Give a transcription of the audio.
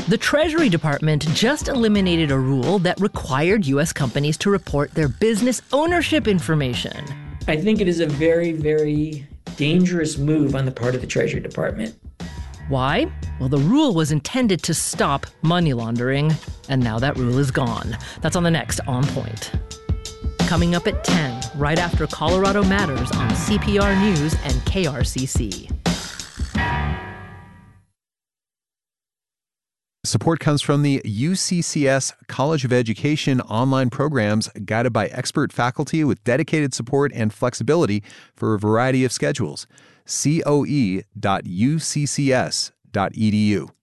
The Treasury Department just eliminated a rule that required U.S. companies to report their business ownership information. I think it is a very, very dangerous move on the part of the Treasury Department. Why? Well, the rule was intended to stop money laundering, and now that rule is gone. That's on the next On Point. Coming up at 10, right after Colorado Matters on CPR News and KRCC. Support comes from the UCCS College of Education online programs guided by expert faculty with dedicated support and flexibility for a variety of schedules. coe.uccs.edu.